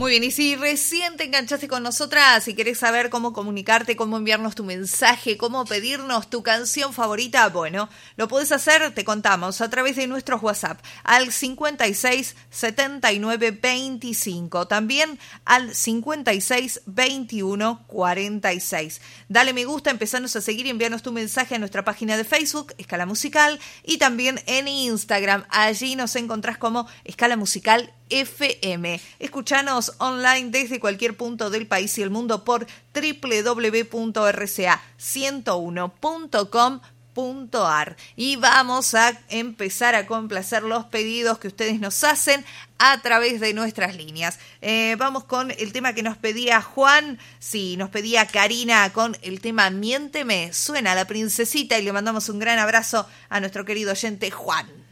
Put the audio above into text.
Muy bien, y si recién te enganchaste con nosotras y querés saber cómo comunicarte, cómo enviarnos tu mensaje, cómo pedirnos tu canción favorita, bueno, lo podés hacer, te contamos, a través de nuestros WhatsApp al 56 79 25, también al 56 21 46. Dale me gusta, empezanos a seguir y envíanos tu mensaje a nuestra página de Facebook, Escala Musical, y también en Instagram. Allí nos encontrás como Escala Musical FM. Escuchanos online desde cualquier punto del país y el mundo por www.rca101.com.ar. Y vamos a empezar a complacer los pedidos que ustedes nos hacen a través de nuestras líneas. Vamos con el tema que nos pedía Juan. Sí, nos pedía Karina con el tema Miénteme. Suena La Princesita y le mandamos un gran abrazo a nuestro querido oyente Juan.